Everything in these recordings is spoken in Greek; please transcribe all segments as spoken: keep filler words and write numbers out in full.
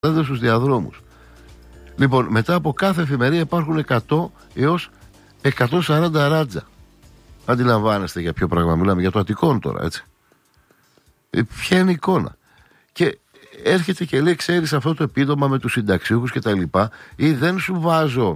στους διαδρόμους. Λοιπόν, μετά από κάθε εφημερία υπάρχουν εκατό έως εκατόν σαράντα ράτζα. Αντιλαμβάνεστε για ποιο πράγμα μιλάμε, για το Αττικόν τώρα, έτσι. Ε, ποια είναι η εικόνα? Και έρχεται και λέει, ξέρεις, αυτό το επίδομα με τους συνταξιούχους και τα λοιπά, ή δεν σου βάζω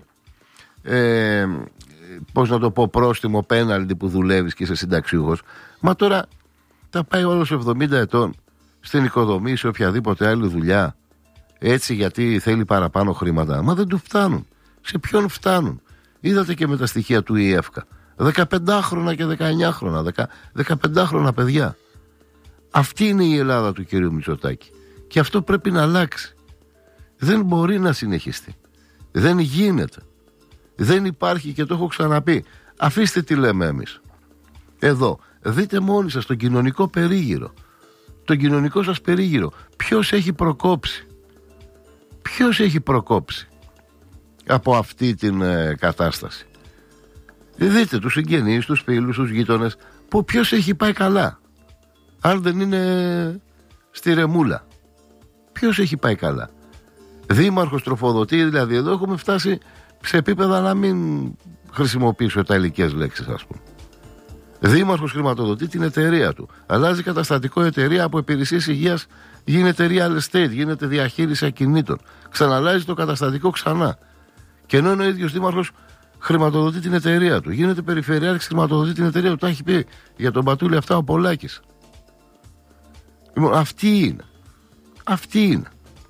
ε, πώς να το πω, πρόστιμο, πέναλτι που δουλεύεις και είσαι συνταξιούχος. Μα τώρα τα πάει όλος εβδομήντα ετών στην οικοδομή ή σε οποιαδήποτε άλλη δουλειά, έτσι, γιατί θέλει παραπάνω χρήματα. Μα δεν του φτάνουν. Σε ποιον φτάνουν? Είδατε και με τα στοιχεία του ΙΕΦΚΑ, δεκαπεντάχρονα και δεκαεννιάχρονα, δεκαπεντάχρονα παιδιά. Αυτή είναι η Ελλάδα του κυρίου Μητσοτάκη. Και αυτό πρέπει να αλλάξει. Δεν μπορεί να συνεχιστεί. Δεν γίνεται. Δεν υπάρχει, και το έχω ξαναπεί. Αφήστε τι λέμε εμείς. Εδώ, δείτε μόνοι σας τον κοινωνικό περίγυρο. Τον κοινωνικό σας περίγυρο. Ποιος έχει προκόψει? Ποιος έχει προκόψει από αυτή την ε, κατάσταση? Δείτε τους συγγενείς, τους φίλους, τους γείτονες, που ποιος έχει πάει καλά? Αν δεν είναι στη ρεμούλα, ποιος έχει πάει καλά? Δήμαρχος τροφοδοτεί, δηλαδή εδώ έχουμε φτάσει σε επίπεδα να μην χρησιμοποιήσω τα ηλικές λέξεις, ας πούμε. Δήμαρχος χρηματοδοτεί την εταιρεία του. Αλλάζει καταστατικό εταιρεία, από υπηρεσίες υγείας γίνεται real estate, γίνεται διαχείριση ακινήτων. Ξαναλάζει το καταστατικό ξανά. Και ενώ ο ίδιος δήμαρχος χρηματοδοτεί την εταιρεία του, γίνεται περιφερειάρχης, χρηματοδοτεί την εταιρεία του. Τα έχει πει για τον Πατούλη αυτά ο Πολάκης. Λοιπόν, αυτή είναι. Αυτή είναι.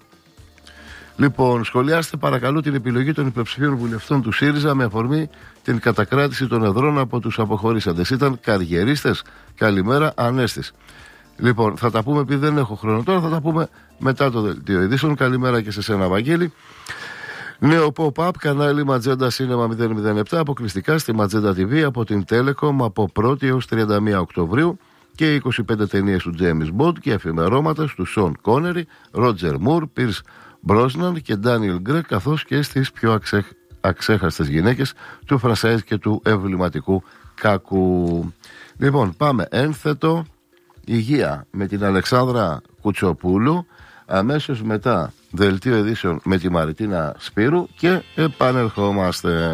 Λοιπόν, σχολιάστε παρακαλώ την επιλογή των υποψηφίων βουλευτών του ΣΥΡΙΖΑ με αφορμή την κατακράτηση των εδρών από τους αποχωρήσαντες. Ήταν καριερίστες? Καλημέρα, Ανέστης. Λοιπόν, θα τα πούμε, επειδή δεν έχω χρόνο τώρα, θα τα πούμε μετά το δελτίο ειδήσεων. Καλημέρα και σε σένα, Βαγγέλη. Νέο pop-up, κανάλι Magenta Cinema μηδέν μηδέν επτά, αποκλειστικά στη Magenta τι βι από την Telecom από πρώτη έως τριάντα μία Οκτωβρίου, και είκοσι πέντε ταινίες του James Bond και αφημερώματα του Sean Connery, Roger Moore, Pierce Brosnan και Daniel Craig, καθώς και στις πιο αξέχ, αξέχαστες γυναίκες του φρασάιζ και του εμβληματικού κάκου. Λοιπόν, πάμε ένθετο υγεία με την Αλεξάνδρα Κουτσοπούλου, αμέσως μετά δελτίο ειδήσεων με τη Μαριτίνα Σπύρου και επανερχόμαστε.